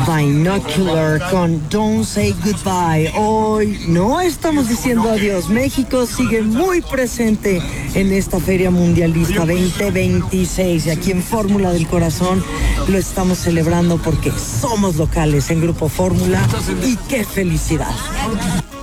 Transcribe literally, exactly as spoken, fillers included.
Binocular con Don't Say Goodbye. Hoy no estamos diciendo adiós. México sigue muy presente en esta Feria Mundialista veinte veintiséis y aquí en Fórmula del Corazón lo estamos celebrando porque somos locales en Grupo Fórmula y qué felicidad.